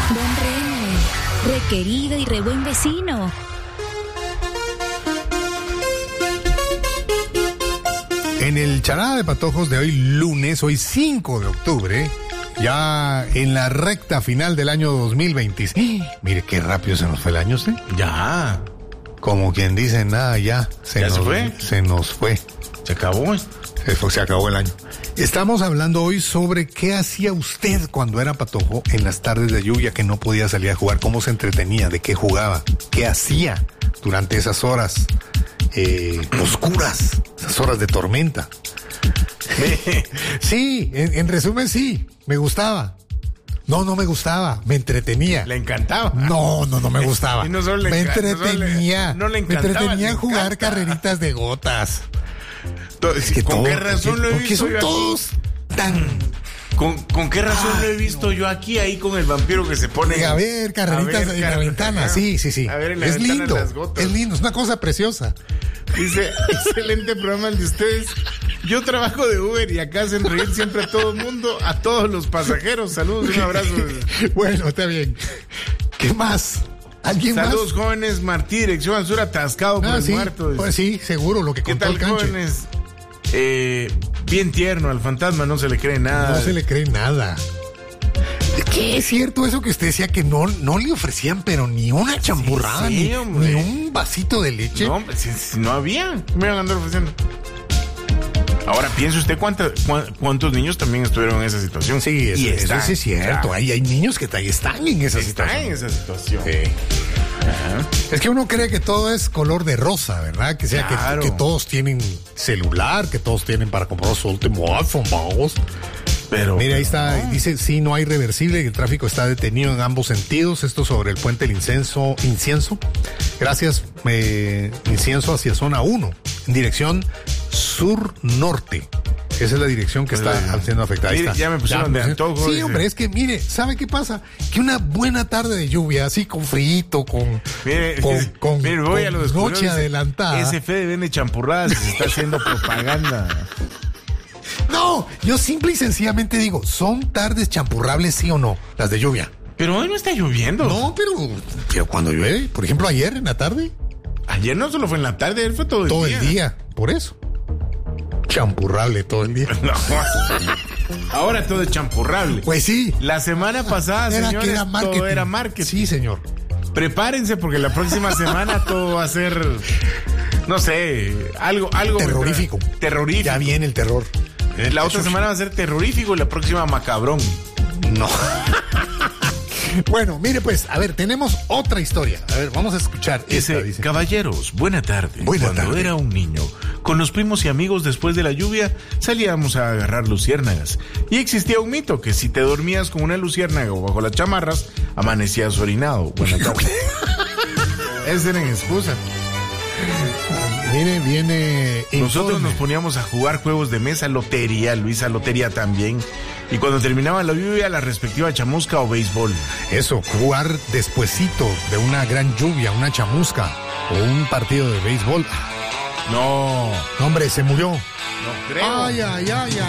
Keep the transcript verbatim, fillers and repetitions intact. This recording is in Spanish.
Don Rene, requerido y re buen vecino. En el Charada de Patojos de hoy lunes, hoy cinco de octubre, ya en la recta final del año dos mil veinte. Mire qué rápido se nos fue el año, ¿sí? Ya. Como quien dice, nada, ya. Se ¿Ya nos se fue? Se nos fue. Se acabó. Se, fue, se acabó el año. Estamos hablando hoy sobre qué hacía usted cuando era patojo en las tardes de lluvia que no podía salir a jugar, cómo se entretenía, de qué jugaba, qué hacía durante esas horas eh, oscuras, esas horas de tormenta. Sí, en, en resumen sí, me gustaba. No, no me gustaba, me entretenía. Le encantaba. No, no, no me gustaba. Y no solo le me enca- entretenía. no, le, no le me encantaba. entretenía le jugar encanta. carreritas de gotas. Es que ¿Con todo, qué razón porque, lo he porque visto son yo aquí? todos tan... ¿Con, ¿Con qué razón Ay, lo he visto no. yo aquí, ahí con el vampiro que se pone? A ver, carreritas a ver, en la car- ventana, sí, sí, sí. A ver, en la es ventana lindo, las gotas. es lindo, es una cosa preciosa. Dice, excelente programa el de ustedes. Yo trabajo de Uber y acá hacen reír siempre a todo el mundo, a todos los pasajeros. Saludos y un abrazo. Bueno, está bien. ¿Qué más? ¿Alguien Saludos, más? jóvenes. Martí, dirección al sur, atascado por Ah, el sí, muerto. pues sí, seguro, lo que ¿Qué contó tal, el canche. jóvenes? Eh, bien tierno, al fantasma no se le cree nada. No se le cree nada. ¿Qué es cierto eso que usted decía que no, no le ofrecían, pero ni una champurrada, sí, ni, hombre. ni un vasito de leche? No, hombre, si, si no había, me iban a andar ofreciendo. Ahora piense usted cuánta, cuán- cuántos niños también estuvieron en esa situación. Sí, eso, Y eso están, sí es cierto. claro, Hay, hay niños que ahí están en esa están situación. en esa situación. Sí. Es que uno cree que todo es color de rosa, ¿verdad? Que sea que- Claro. que, todos tienen celular, que todos tienen para comprar su último iPhone, vamos. Pero, Mira, ahí pero está, no. dice, sí, no hay reversible, el tráfico está detenido en ambos sentidos, esto sobre el puente del Incienso, Incienso. Gracias, eh, Incienso hacia zona uno, en dirección sur-norte. Esa es la dirección que está siendo afectada. Ahí Mire, está. ya me pusieron de antojo, Sí, dice. hombre, es que mire, ¿sabe qué pasa? Que una buena tarde de lluvia, así con frío, con, Mire, con, con, mire, voy con a lo descubrió, noche dice, adelantada. Ese Fede vende champurradas y se está haciendo propaganda. No, yo simple y sencillamente digo, ¿son tardes champurrables, sí o no? Las de lluvia. Pero hoy no está lloviendo. No, pero, pero cuando llueve, por ejemplo, ayer en la tarde, Ayer no solo fue en la tarde, ayer fue todo el todo día. el día, por eso. Champurrable todo el día. No. Ahora todo es champurrable. Pues sí. La semana pasada, Era señores, que era marketing. todo era marketing. Sí, señor. Prepárense porque la próxima semana todo va a ser, no sé, algo, algo Terrorífico. Terrorífico. Ya viene el terror. La otra semana va a ser terrorífico y la próxima macabrón. No. Bueno, mire pues, a ver, tenemos otra historia. A ver, vamos a escuchar esta, Dice, dice. caballeros, buena tarde. Buena Cuando tarde. era un niño, con los primos y amigos después de la lluvia, salíamos a agarrar luciérnagas. Y existía un mito que si te dormías con una luciérnaga o bajo las chamarras, amanecías orinado. Buena tarde. Esa era en excusa. Mire, viene. Nosotros informe. nos poníamos a jugar juegos de mesa, lotería, Luisa, lotería también. Y cuando terminaba la lluvia, la respectiva chamusca o béisbol. Eso, jugar despuesito de una gran lluvia, una chamusca o un partido de béisbol. No, No, hombre, se murió. no creo. Ay, ay, ay, ay.